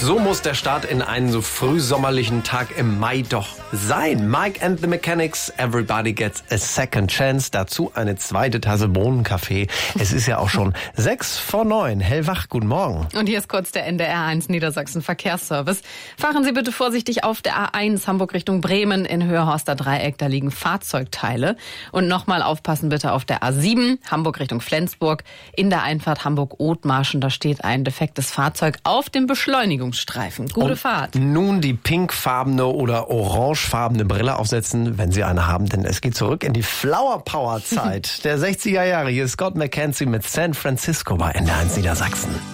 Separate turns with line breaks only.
So muss der Start in einen so frühsommerlichen Tag im Mai doch sein. Mike and the Mechanics, Everybody Gets a Second Chance. Dazu eine zweite Tasse Bohnenkaffee. Es ist ja auch schon 6:09. Hellwach, guten Morgen.
Und hier ist kurz der NDR1 Niedersachsen Verkehrsservice. Fahren Sie bitte vorsichtig auf der A1 Hamburg Richtung Bremen in Höhe-Horster Dreieck. Da liegen Fahrzeugteile. Und nochmal aufpassen bitte auf der A7 Hamburg Richtung Flensburg. In der Einfahrt Hamburg-Othmarschen, da steht ein defektes Fahrzeug auf dem Beschleunigungsstreifen. Gute Fahrt.
Nun die pinkfarbene oder orangefarbene Brille aufsetzen, wenn Sie eine haben, denn es geht zurück in die Flower Power Zeit der 60er Jahre. Hier ist Scott McKenzie mit San Francisco bei NDR1 Niedersachsen.